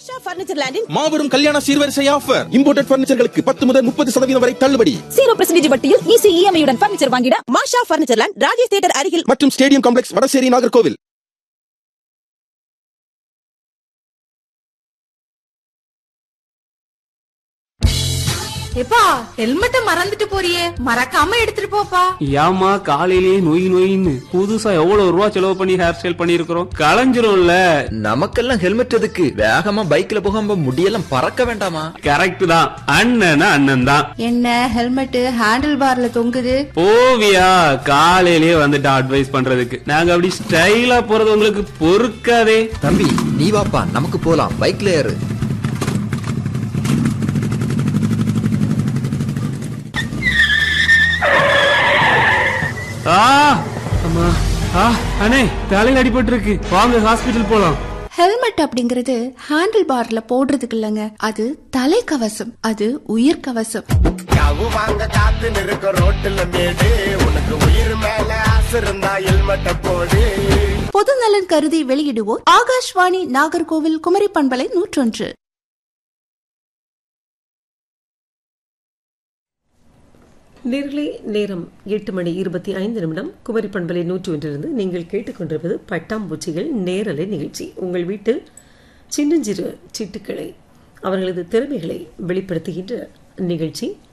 மாஷா furniture லேண்டின் மாபெரும் கல்யாண சீர்வரிசை offer. Imported பர்னிச்சர்களுக்கு 10 முதல் 30% வரை தள்ளுபடி. 0% வட்டியில் ஈஸி இஎம்ஐயுடன் பர்னிச்சர் வாங்கிட மாஷா பர்னிச்சர் லேண்ட் ராஜேஷ் தியேட்டர் அருகில் மற்றும் ஸ்டேடியம் காம்ப்ளெக்ஸ் வடசேரி நாகர்கோவில். எப்பா ஹெல்மெட்ட மறந்துட்டு போறியே, மறக்காம எடுத்துட்டு போப்பா. ஏமா காலையிலேயே நொய் நொயின்னு புதுசா எவ்வளவு ரூபா செலவு பண்ணி ஹேர் ஸ்டைல் பண்ணிருக்கிறோம், களைஞ்சிரும்ல. நமக்கெல்லாம் ஹெல்மெட் எதுக்கு? வேகமா பைக்ல போகாம முடியெல்லாம் பறக்க வேண்டாமா? கரெக்ட் தான், அண்ணன் அண்ணன் தான். என்ன ஹெல்மெட் ஹேண்டில் பார்ல தொங்குது? ஓவியா காலையிலேயே வந்துட்டு அட்வைஸ் பண்றதுக்கு. நாங்க அப்படி ஸ்டைலா போறது உங்களுக்கு பொறுக்காதே. தம்பி நீ வாப்பா, நமக்கு போலாம், பைக்ல ஏறு. அண்ணே தலையில அடிபட்டு இருக்கு, வாங்க ஹாஸ்பிடல் போலாம். ஹெல்மெட் அப்படிங்கறது ஹேண்டில் பார்ல போடுறதுக்கு இல்லங்க, அது தலைக்கவசம், அது உயிர் கவசம். வாங்க காத்து நிற்க ரோட்டுல மேடு, உனக்கு உயிர் மேல ஆசை இருந்தா ஹெல்மெட்ட போடு. பொது நலன் கருதி வெளியிடுவோர் ஆகாஷ்வாணி நாகர்கோவில் குமரி பண்பலை 101. நேர்களை நேரம் 8:25 குமரி பண்பலை 101 நீங்கள் கேட்டுக்கொண்டிருப்பது பட்டாம்பூச்சிகள் நேரலை நிகழ்ச்சி. உங்கள் வீட்டு சின்னஞ்சிறு சிட்டுக்களை அவர்களது திறமைகளை வெளிப்படுத்துகின்ற நிகழ்ச்சி.